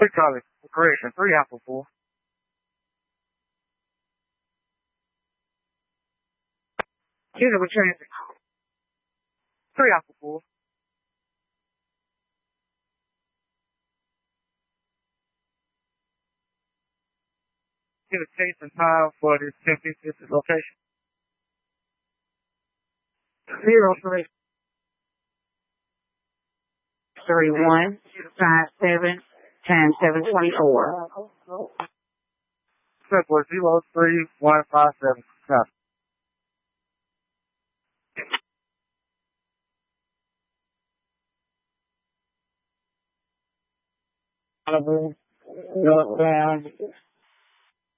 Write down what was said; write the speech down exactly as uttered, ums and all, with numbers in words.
Three copy. Correction. Three Apple four. Unit with transit. Three Apple four. Give a date and time for this ten fifty location. Zero three. Three one five seven ten seven twenty four. Simple zero three one five seven. Copy. Malibu, northbound